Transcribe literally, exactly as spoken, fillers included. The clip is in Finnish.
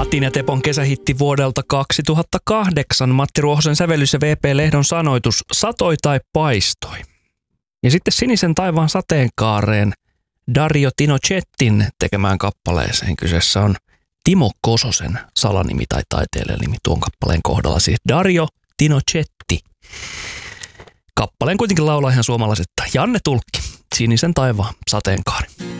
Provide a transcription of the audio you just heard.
Matin ja Tepon kesähitti vuodelta kaksituhattakahdeksan. Matti Ruohosen sävellys ja V P Lehdon sanoitus satoi tai paistoi. Ja sitten Sinisen taivaan sateenkaareen Dario Tinocettin tekemään kappaleeseen. Kyseessä on Timo Kososen salanimi tai taiteilijanimi tuon kappaleen kohdalla. Siis Dario Tinocetti. Kappaleen kuitenkin laulaa ihan suomalaiset Janne Tulkki. Sinisen taivaan sateenkaari.